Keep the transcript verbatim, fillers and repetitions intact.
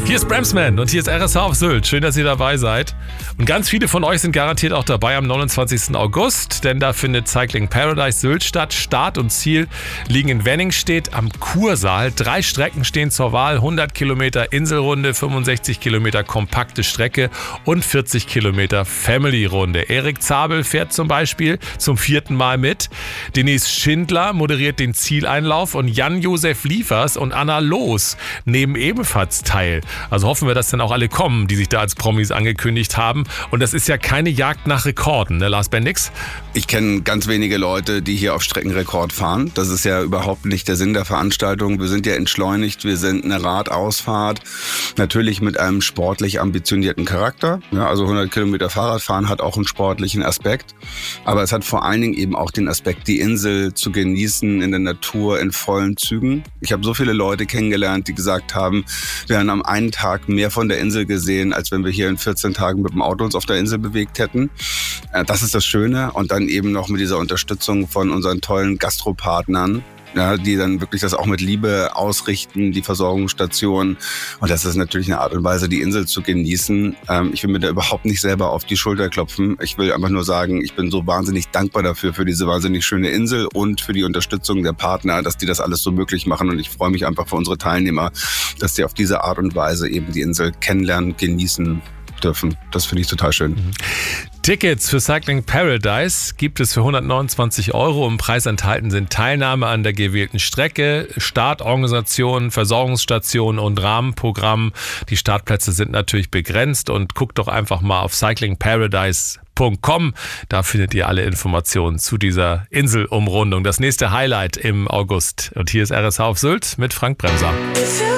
Hier ist Bremsman und hier ist R S H auf Sylt. Schön, dass ihr dabei seid. Und ganz viele von euch sind garantiert auch dabei am neunundzwanzigsten August, denn da findet Cycling Paradise Sylt statt. Start und Ziel liegen in Wenningstedt am Kursaal. Drei Strecken stehen zur Wahl. hundert Kilometer Inselrunde, fünfundsechzig Kilometer kompakte Strecke und vierzig Kilometer Family-Runde. Erik Zabel fährt zum Beispiel zum vierten Mal mit. Denise Schindler moderiert den Zieleinlauf und Jan-Josef Liefers und Anna Loos nehmen ebenfalls teil. Also hoffen wir, dass dann auch alle kommen, die sich da als Promis angekündigt haben. Und das ist ja keine Jagd nach Rekorden, ne, Lars Bendix? Ich kenne ganz wenige Leute, die hier auf Streckenrekord fahren. Das ist ja überhaupt nicht der Sinn der Veranstaltung. Wir sind ja entschleunigt, wir sind eine Radausfahrt. Natürlich mit einem sportlich ambitionierten Charakter. Ja, also hundert Kilometer Fahrradfahren hat auch einen sportlichen Aspekt. Aber es hat vor allen Dingen eben auch den Aspekt, die Insel zu genießen in der Natur in vollen Zügen. Ich habe so viele Leute kennengelernt, die gesagt haben, wir haben am einen Tag mehr von der Insel gesehen, als wenn wir hier in vierzehn Tagen mit dem Auto uns auf der Insel bewegt hätten. Das ist das Schöne. Und dann eben noch mit dieser Unterstützung von unseren tollen Gastropartnern, ja, die dann wirklich das auch mit Liebe ausrichten, die Versorgungsstation. Und das ist natürlich eine Art und Weise, die Insel zu genießen. Ähm, ich will mir da überhaupt nicht selber auf die Schulter klopfen. Ich will einfach nur sagen, ich bin so wahnsinnig dankbar dafür, für diese wahnsinnig schöne Insel und für die Unterstützung der Partner, dass die das alles so möglich machen. Und ich freue mich einfach für unsere Teilnehmer, dass die auf diese Art und Weise eben die Insel kennenlernen, genießen dürfen. Das finde ich total schön. Mhm. Tickets für Cycling Paradise gibt es für hundertneunundzwanzig Euro. Im Preis enthalten sind Teilnahme an der gewählten Strecke, Startorganisation, Versorgungsstation und Rahmenprogramm. Die Startplätze sind natürlich begrenzt und guckt doch einfach mal auf cycling paradise punkt com. Da findet ihr alle Informationen zu dieser Inselumrundung. Das nächste Highlight im August. Und hier ist R S H auf Sylt mit Frank Bremser.